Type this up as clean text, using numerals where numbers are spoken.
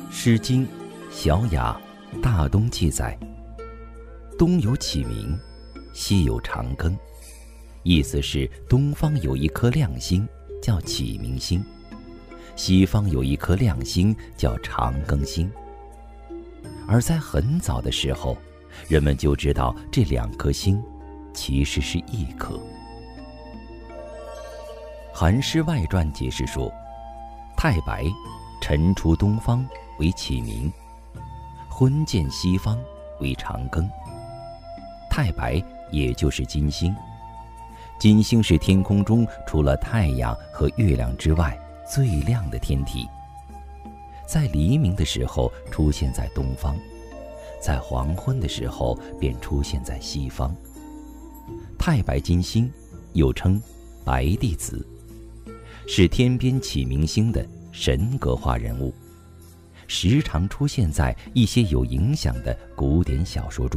诗经·小雅·大东记载：东有启明，西有长庚。意思是东方有一颗亮星叫启明星，西方有一颗亮星叫长庚星。而在很早的时候，人们就知道这两颗星其实是一颗。《韩诗外传》解释说，太白晨出东方为启明，昏见西方为长庚。太白也就是金星，金星是天空中除了太阳和月亮之外最亮的天体，在黎明的时候出现在东方，在黄昏的时候便出现在西方。太白金星又称白帝子，是天边启明星的神格化人物，时常出现在一些有影响的古典小说中。